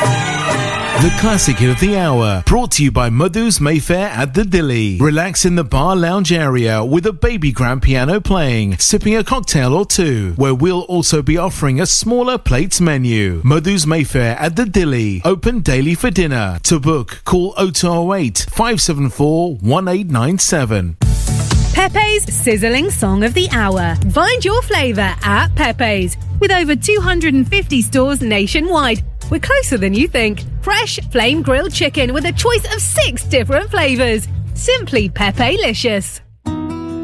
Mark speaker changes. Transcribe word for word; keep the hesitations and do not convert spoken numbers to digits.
Speaker 1: The classic of the hour, brought to you by Madhu's Mayfair at the Dilly. Relax in the bar lounge area with a baby grand piano playing, sipping a cocktail or two, where we'll also be offering a smaller plates menu. Madhu's Mayfair at the Dilly, open daily for dinner. To book, call oh two oh eight, five seven four, one eight nine seven.
Speaker 2: Pepe's Sizzling Song of the Hour. Find your flavour at Pepe's. With over two hundred fifty stores nationwide, we're closer than you think. Fresh flame grilled chicken with a choice of six different flavours. Simply Pepe-licious.